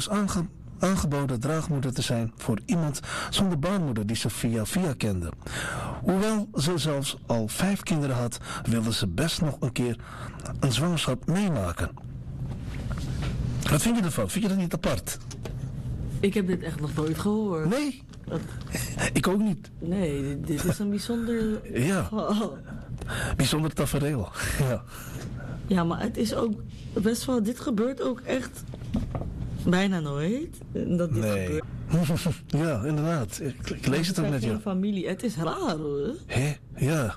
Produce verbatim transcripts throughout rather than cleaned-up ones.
is aange, aangeboden draagmoeder te zijn voor iemand zonder baarmoeder die ze via via kende. Hoewel ze zelfs al vijf kinderen had, wilde ze best nog een keer een zwangerschap meemaken. Wat vind je ervan? Vind je dat niet apart? Ik heb dit echt nog nooit gehoord. Nee. Dat... Ik ook niet. Nee, dit, dit is een bijzonder... Ja. Oh. Bijzonder tafereel. Ja. Ja, maar het is ook best wel... Dit gebeurt ook echt bijna nooit. Dat dit nee. gebeurt. Ja, inderdaad. Ik, ik lees het ook net, ja. Familie. Het is raar, hoor. Hé? Ja.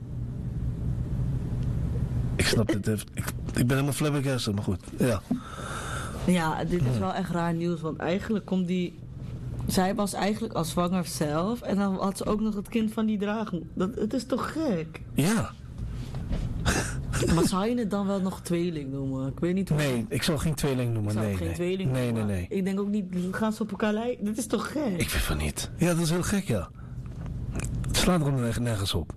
Ik snap het. Ik, ik ben helemaal flabbergasted, maar goed. Ja. Ja, dit is wel echt raar nieuws, want eigenlijk komt die... Zij was eigenlijk al zwanger zelf en dan had ze ook nog het kind van die dragen. Dat, het is toch gek? Ja. Maar zou je het dan wel nog tweeling noemen? Ik weet niet hoe... Nee, ik zal geen tweeling noemen. Ik zou nee, geen nee. tweeling nee, noemen. nee, nee. Ik denk ook niet, gaan ze op elkaar lijken? Dit is toch gek? Ik vind van niet. Ja, dat is heel gek, ja. Het slaat er nergens, nergens op.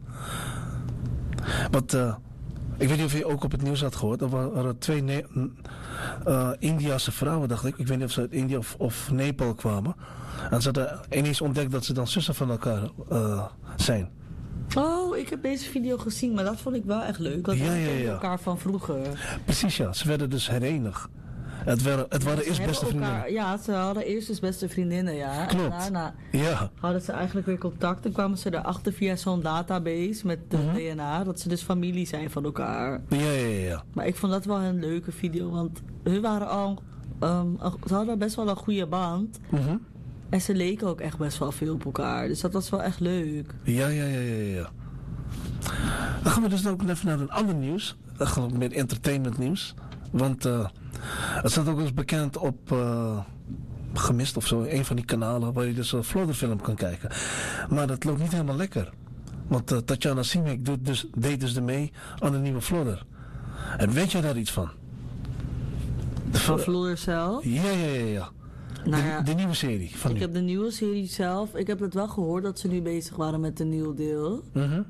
Want, uh, ik weet niet of je ook op het nieuws had gehoord. Er waren twee ne- uh, Indiase vrouwen, dacht ik. Ik weet niet of ze uit India of, of Nepal kwamen. En ze hadden ineens ontdekt dat ze dan zussen van elkaar uh, zijn. Oh, ik heb deze video gezien, maar dat vond ik wel echt leuk. Dat ja, ja, ja. elkaar van vroeger. Precies, ja. Ze werden dus herenigd. Het waren, het waren ja, eerst beste elkaar, vriendinnen. Ja, ze hadden eerst dus beste vriendinnen, ja. Klopt. En daarna ja. hadden ze eigenlijk weer contact en kwamen ze erachter via zo'n database met de mm-hmm. D N A, dat ze dus familie zijn van elkaar. Ja, ja, ja, ja. Maar ik vond dat wel een leuke video, want hun waren al, um, ze hadden best wel een goede band. Mm-hmm. En ze leken ook echt best wel veel op elkaar, dus dat was wel echt leuk. Ja, ja, ja, ja, ja. Dan gaan we dus ook even naar een ander nieuws. Dan gaan we meer entertainment nieuws. Want uh, het staat ook eens bekend op uh, Gemist of zo. Een van die kanalen waar je dus een Flodderfilm kan kijken. Maar dat loopt niet helemaal lekker. Want uh, Tatjana Simic doet dus, deed dus mee aan de nieuwe Flodder. En weet jij daar iets van? De van Flodder zelf? Ja, ja, ja, ja. Nou de, ja, de nieuwe serie. Van ik nu. heb de nieuwe serie zelf. Ik heb het wel gehoord dat ze nu bezig waren met een nieuw deel. Mm-hmm.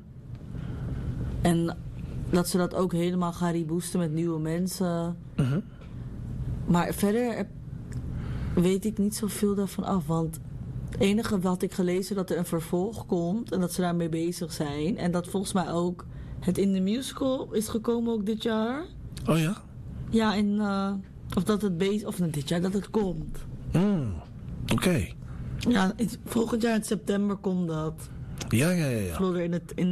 En dat ze dat ook helemaal gaan reboosten met nieuwe mensen. Mm-hmm. Maar verder heb, weet ik niet zoveel daarvan af. Want het enige wat ik gelezen dat er een vervolg komt. En dat ze daarmee bezig zijn. En dat volgens mij ook het in de musical is gekomen ook dit jaar. Oh ja? Ja, en uh, of dat het bezig... Of dit jaar dat het komt. Mm, Oké. Okay. Ja, volgend jaar in september komt dat. Ja, ja, ja, ja. Flodder in het... In